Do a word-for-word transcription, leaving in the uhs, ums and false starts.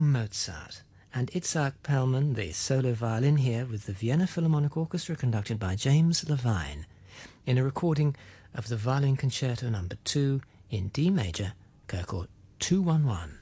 Mozart, and Itzhak Perlman, the solo violin here with the Vienna Philharmonic Orchestra conducted by James Levine, in a recording of the Violin Concerto number two in D major, Kirkor two one one.